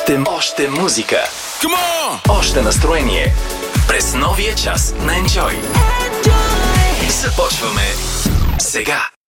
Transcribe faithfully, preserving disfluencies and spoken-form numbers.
Още, още музика. Още настроение. През новия час на Enjoy. Започваме сега.